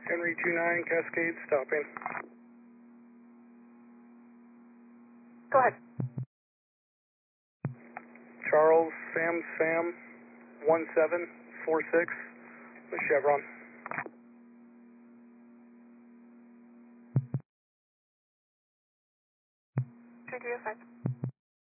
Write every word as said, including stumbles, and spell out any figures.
Henry two nine, Cascade, stopping. Go ahead. Charles, Sam, Sam, one seven four six, with Chevron. two three oh five.